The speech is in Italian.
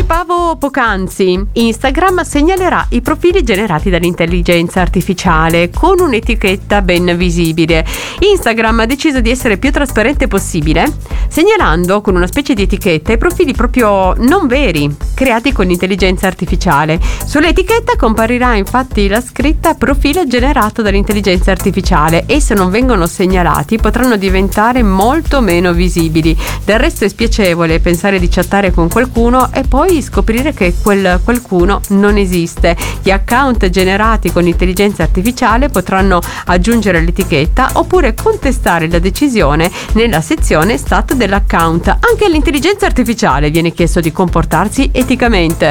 anticipavo poc'anzi, Instagram segnalerà i profili generati dall'intelligenza artificiale con un'etichetta ben visibile. Instagram ha deciso di essere più trasparente possibile, segnalando con una specie di etichetta i profili proprio non veri, creati con l'intelligenza artificiale. Sull'etichetta comparirà infatti la scritta profilo generato dall'intelligenza artificiale e se non vengono segnalati potranno diventare molto meno visibili. Del resto è spiacevole pensare di chattare con qualcuno e poi scoprire che quel qualcuno non esiste. Gli account generati con intelligenza artificiale potranno aggiungere l'etichetta oppure contestare la decisione nella sezione stato dell'account. Anche all'intelligenza artificiale viene chiesto di comportarsi eticamente.